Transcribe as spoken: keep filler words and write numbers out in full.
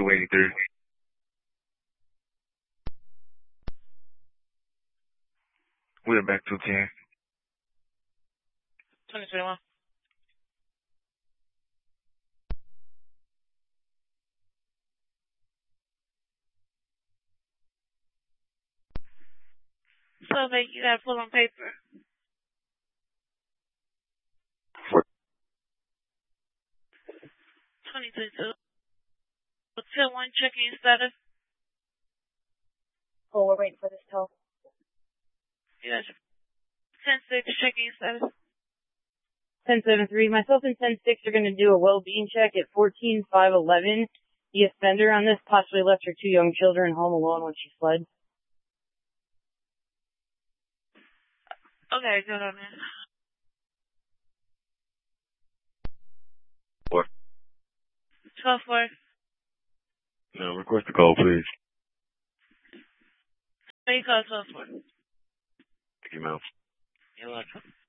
two eighty-three. We're back to ten. twenty twenty-one. So, like, you gotta pull on paper. twenty twenty-two. ten one checking status. Oh, we're waiting for this call. Yes. ten six checking status. ten seven three. Myself and ten six are going to do a well-being check at fourteen five eleven. The offender on this possibly left her two young children home alone when she fled. Okay, good on it. What? twelve four. No, request the call, please. What do you call twelve four? Thank you, ma'am. You're welcome.